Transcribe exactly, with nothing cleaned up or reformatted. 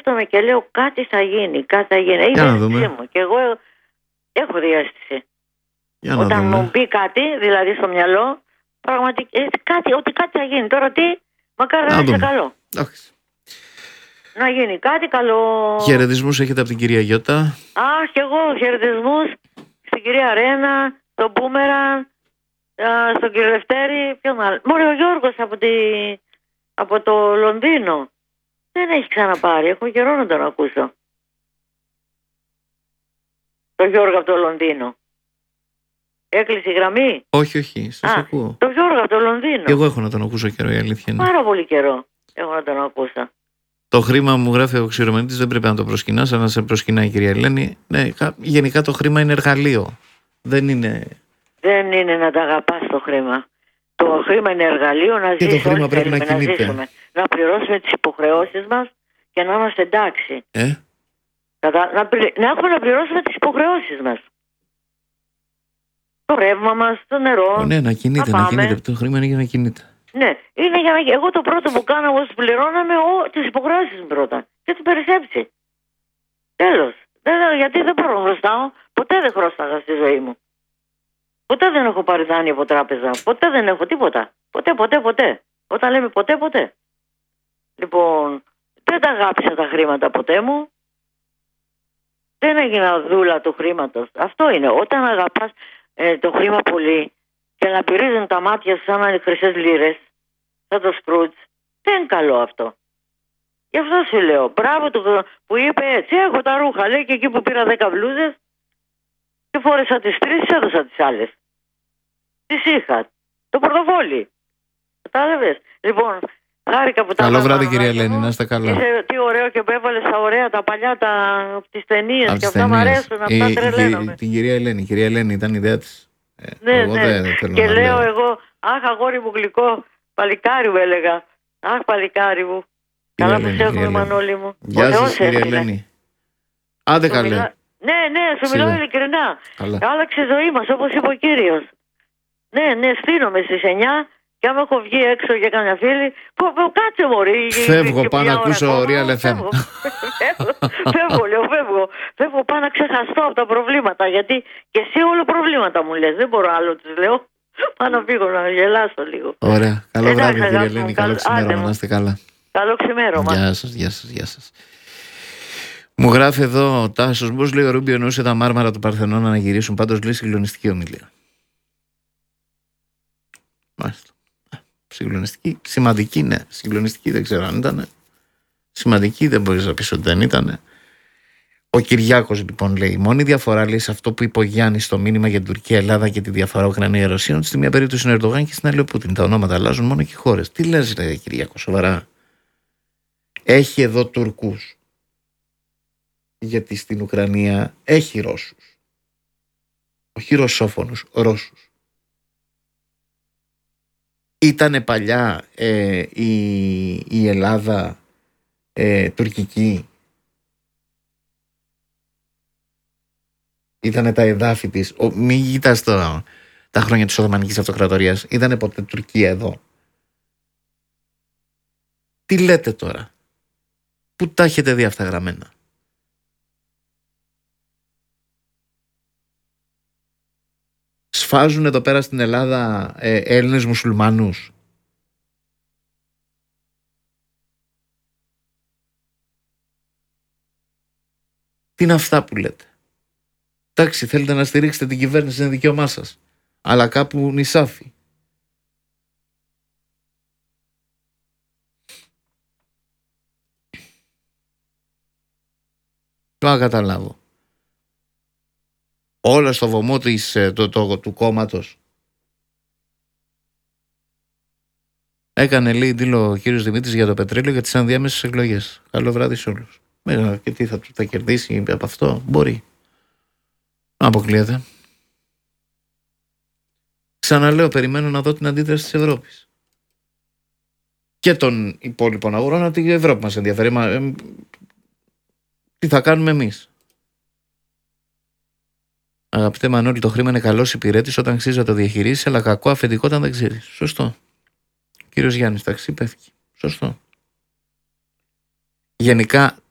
σκέφτομαι και λέω κάτι θα γίνει, κάτι θα γίνει. Για να Είναι δούμε. μου και εγώ έχω διάστηση. Για να Όταν δούμε. μου πει κάτι, δηλαδή στο μυαλό, πραγματικά ε, κάτι, ότι κάτι θα γίνει. Τώρα τι, μακάρι να είναι καλό. Εντάξει. Να γίνει κάτι καλό. Χαιρετισμούς έχετε από την κυρία Γιώτα. Αχ, και εγώ χαιρετισμούς στην κυρία Ρένα, στον Μπούμεραν, στον κύριο Λευτέρη. Ποιον άλλο. Μωρέ, ο Γιώργος από, τη... από το Λονδίνο. Δεν έχει ξαναπάρει. Έχω καιρό να τον ακούσω. Το Γιώργο από το Λονδίνο. Έκλεισε η γραμμή. Όχι, όχι, σας Α, ακούω. Το Γιώργο από το Λονδίνο. Και εγώ έχω να τον ακούσω καιρό, η αλήθεια είναι. Πάρα πολύ καιρό έχω να τον ακούσω. Το χρήμα, μου γράφει ο Ξηρομενίτης, δεν πρέπει να το προσκυνάς, αλλά να σε προσκυνάει η κυρία Ελένη. Ναι, γενικά το χρήμα είναι εργαλείο. Δεν είναι. Δεν είναι να τα αγαπάς το χρήμα. Το χρήμα είναι εργαλείο να ζήσουμε. Και το χρήμα πρέπει να κινείται. Να, ζήσουμε, να πληρώσουμε τις υποχρεώσεις μας και να είμαστε εντάξει. Ε? Κατα... Να, πλη... να έχουμε να πληρώσουμε τις υποχρεώσεις μας. Το ρεύμα μας, το νερό. Ο, ναι, να κινείται, να, να κινείται. Το χρήμα είναι για να κινείται. Ναι, είναι για να... εγώ το πρώτο που κάνω όπως πληρώναμε ο... τις υποχρεώσεις μου πρώτα. Και την περισσέψη. Τέλος. Δεν... Γιατί δεν μπορώ να χρωστάω. Ποτέ δεν χρωστάγα στη ζωή μου. Ποτέ δεν έχω πάρει δάνειο από τράπεζα. Ποτέ δεν έχω τίποτα. Ποτέ, ποτέ, ποτέ. Όταν λέμε ποτέ, ποτέ. Λοιπόν, δεν τα αγάπησα τα χρήματα ποτέ μου. Δεν έγινα δούλα του χρήματος. Αυτό είναι. Όταν αγαπάς ε, το χρήμα πολύ και να πυρίζουν τα μάτια σου σαν να είναι χρυσές λίρες, σαν το Σκρούτζ, δεν είναι καλό αυτό. Γι' αυτό σου λέω. Μπράβο του που είπε έτσι. Έχω τα ρούχα. Λέει και εκεί που πήρα δέκα μπλούζες και φόρεσα τις τρεις, έδωσα τις άλλες. Τις είχα. Το πορτοφόλι. Κατάλαβες. Λοιπόν, χάρηκα που τα Καλό βράδυ, να... κυρία Ελένη, να είστε καλά. Είσαι, τι ωραίο και έβαλες τα ωραία, τα παλιά, τα... από τις ταινίες και αυτά μου αρέσουν. Αυτά τρελαίνομαι. Την κυρία Ελένη. Η κυρία Ελένη ήταν η ιδέα της. Ε, ναι, εγώ ναι. Δεν θέλω και να λέω λέω. εγώ, αχ, αγόρι μου γλυκό, παλικάρι μου έλεγα. Αχ, παλικάρι μου. Καλά που σε έχουμε, Μανώλη μου. Γεια σας, κυρία Ελένη. Άντε καλέ. Μιλά... Ναι, ναι, σου μιλάω ειλικρινά. Καλά. Άλλαξε η ζωή μας, όπως είπε ο κύριος. Ναι, ναι, στείνομαι στις εννιά και άμα έχω βγει έξω για καμιά φίλη, κάτσε μωρή. Φεύγω, πάω να ακούσω Real εφ εμ. Φεύγω, λέω, φεύγω. Φεύγω, πάω να ξεχαστώ από τα προβλήματα, γιατί και εσύ όλο προβλήματα μου λες. Δεν μπορώ άλλο, τους λέω. Πάω να φύγω να γελάσω λίγο. Ωραία. Καλό βράδυ, κύριε Ελένη. Καλό ξημέρωμα, να είστε καλά. Καλό ξημέρωμα. Γεια σας, γεια σας, γεια σας. Μου γράφει εδώ ο Τάσος, πώς λέει ο Ρούμπιο εννοούσε τα μάρμαρα του Παρθενώνα να γυρίσουν, πάντως λέει συγκλονιστική ομιλία. Μάλιστα. Συγκλονιστική, σημαντική, ναι. Συγκλονιστική δεν ξέρω αν ήταν. Σημαντική δεν μπορείς να πεις ότι δεν ήταν. Ο Κυριάκος λοιπόν λέει: η μόνη διαφορά λέει σε αυτό που είπε ο Γιάννης στο μήνυμα για την Τουρκία, Ελλάδα και τη διαφορά Ουκρανία-Ρωσία, ότι στη μία περίπτωση είναι ο Ερντογάν και στην άλλη ο Πούτιν. Τα ονόματα αλλάζουν μόνο και οι χώρες. Τι λες, λέει Κυριάκο, σοβαρά? Έχει εδώ Τουρκούς. Γιατί στην Ουκρανία έχει Ρώσους. Όχι Ρωσόφωνους, Ρώσους. Ήτανε παλιά ε, η, η Ελλάδα ε, τουρκική. Ήτανε τα εδάφη της. Ο, μην κοιτάς τα, τα χρόνια της Οθωμανικής Αυτοκρατορίας. Ήτανε ποτέ Τουρκία εδώ? Τι λέτε τώρα? Πού τα έχετε δει αυτά γραμμένα? Σφάζουν εδώ πέρα στην Ελλάδα ε, Έλληνες μουσουλμάνους. Τι είναι αυτά που λέτε? Εντάξει, θέλετε να στηρίξετε την κυβέρνηση, είναι δικαίωμά σας. Αλλά κάπου νησάφι. Να καταλάβω. Όλα στο βωμό της, το, το, του κόμματος. Έκανε λέει δήλω ο κύριος Δημήτρης για το πετρέλαιο για τις ενδιάμεσες εκλογές. Καλό βράδυ σε όλους. Ε, και τι θα, θα κερδίσει από αυτό? Μπορεί. Να αποκλείεται. Ξαναλέω, περιμένω να δω την αντίδραση της Ευρώπης. Και των υπόλοιπων αγορών, ότι η Ευρώπη μας ενδιαφέρει. Μα, ε, τι θα κάνουμε εμείς? Αγαπητέ Μανώλη, το χρήμα είναι καλός υπηρέτης όταν αξίζει να το διαχειρίσει, αλλά κακό αφεντικό όταν δεν ξέρει. Σωστό. Κύριος Γιάννης, ταξί πέφτει. Σωστό. Γενικά,